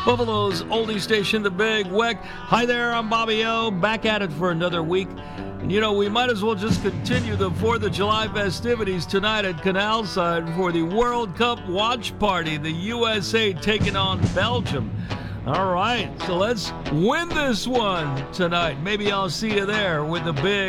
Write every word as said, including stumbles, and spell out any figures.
Buffalo's oldie station, The Big Weck. Hi there, I'm Bobby O, back at it for another week. And you know, we might as well just continue the fourth of July festivities tonight at Canalside for the World Cup watch party. The U S A taking on Belgium. All right, so let's win this one tonight. Maybe I'll see you there with The Big